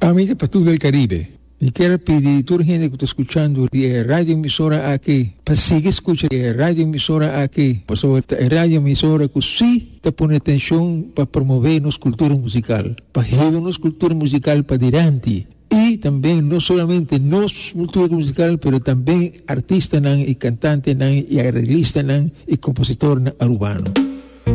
Amiga Patrulha del Caribe, e quero pedir a toda a gente que está escutando a rádio emissora aqui, para seguir escutando a rádio emissora aqui, por favor, a rádio emissora que sim está pondo atenção para promover nossa cultura musical, para levar nossa cultura musical para adiante. E também, não somente nossa cultura musical, mas também artista e cantante e arreglista e compositor urbano.